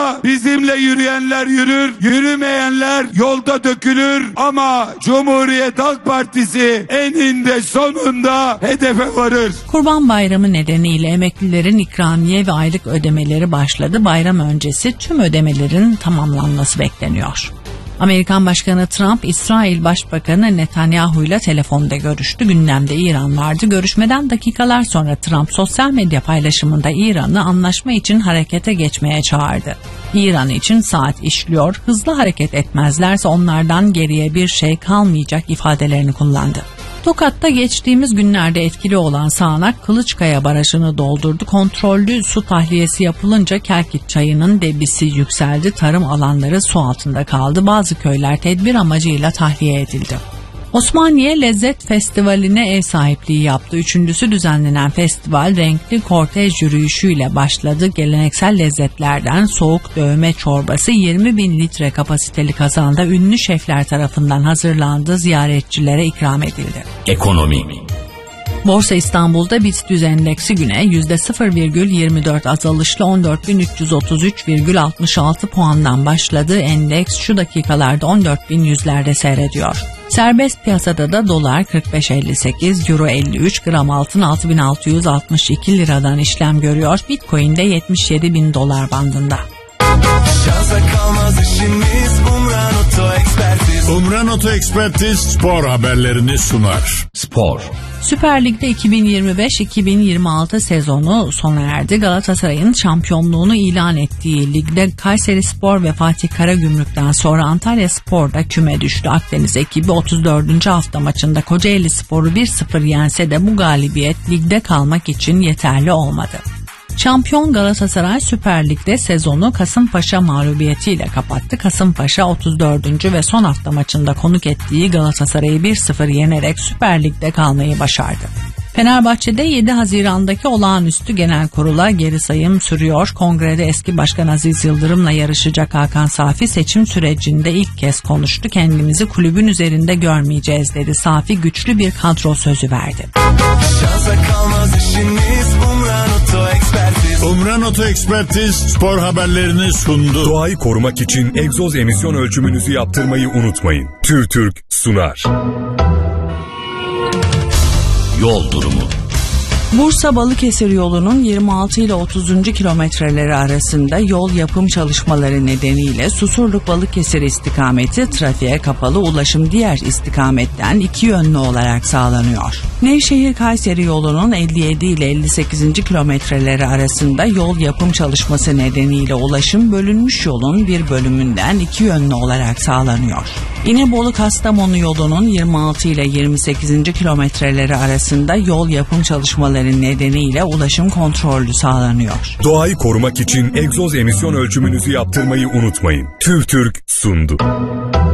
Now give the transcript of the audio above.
yolda bizimle yürüyenler yürür, yürümeyenler yolda dökülür ama Cumhuriyet Halk Partisi eninde sonunda hedefe varır. Kurban Bayramı nedeniyle emeklilerin ikramiye ve aylık ödemeleri başladı. Bayram öncesi tüm ödemelerin tamamlanması bekleniyor. Amerikan Başkanı Trump, İsrail Başbakanı Netanyahu ile telefonda görüştü. Gündemde İran vardı. Görüşmeden dakikalar sonra Trump sosyal medya paylaşımında İran'ı anlaşma için harekete geçmeye çağırdı. İran için saat işliyor, hızlı hareket etmezlerse onlardan geriye bir şey kalmayacak ifadelerini kullandı. Tokat'ta geçtiğimiz günlerde etkili olan sağanak Kılıçkaya Barajı'nı doldurdu. Kontrollü su tahliyesi yapılınca Kelkit Çayı'nın debisi yükseldi. Tarım alanları su altında kaldı. Bazı köyler tedbir amacıyla tahliye edildi. Osmaniye Lezzet Festivali'ne ev sahipliği yaptı. Üçüncüsü düzenlenen festival renkli kortej yürüyüşüyle başladı. Geleneksel lezzetlerden soğuk dövme çorbası 20.000 litre kapasiteli kazanda ünlü şefler tarafından hazırlandı. Ziyaretçilere ikram edildi. Ekonomi. Borsa İstanbul'da BIST endeksi güne %0,24 azalışla 14.333,66 puandan başladı. Endeks şu dakikalarda 14.100'lerde seyrediyor. Serbest piyasada da dolar 45.58, euro 53, gram altın 6.662 liradan işlem görüyor. Bitcoin de 77.000 dolar bandında. Umran Oto Ekspertiz spor haberlerini sunar. Spor. Süper Lig'de 2025-2026 sezonu sona erdi. Galatasaray'ın şampiyonluğunu ilan ettiği ligde Kayserispor ve Fatih Karagümrük'ten sonra Antalyaspor da küme düştü. Akdeniz ekibi 34. hafta maçında Kocaelispor'u 1-0 yense de bu galibiyet ligde kalmak için yeterli olmadı. Şampiyon Galatasaray Süper Lig'de sezonu Kasımpaşa mağlubiyetiyle kapattı. Kasımpaşa 34. ve son hafta maçında konuk ettiği Galatasaray'ı 1-0 yenerek Süper Lig'de kalmayı başardı. Fenerbahçe'de 7 Haziran'daki olağanüstü genel kurula geri sayım sürüyor. Kongrede eski başkan Aziz Yıldırım'la yarışacak Hakan Safi seçim sürecinde ilk kez konuştu. Kendimizi kulübün üzerinde görmeyeceğiz dedi. Safi güçlü bir kadro sözü verdi. Umran Oto Ekspertiz spor haberlerini sundu. Doğayı korumak için egzoz emisyon ölçümünüzü yaptırmayı unutmayın. TÜRTÜRK sunar. Yol durumu. Bursa-Balıkesir yolunun 26 ile 30. kilometreleri arasında yol yapım çalışmaları nedeniyle Susurluk-Balıkesir istikameti trafiğe kapalı, ulaşım diğer istikametten iki yönlü olarak sağlanıyor. Nevşehir-Kayseri yolunun 57 ile 58. kilometreleri arasında yol yapım çalışması nedeniyle ulaşım bölünmüş yolun bir bölümünden iki yönlü olarak sağlanıyor. İnebolu-Kastamonu yolunun 26 ile 28. kilometreleri arasında yol yapım çalışmaları nedeniyle ulaşım kontrollü sağlanıyor. Doğayı korumak için egzoz emisyon ölçümünüzü yaptırmayı unutmayın. TÜRTÜRK sundu.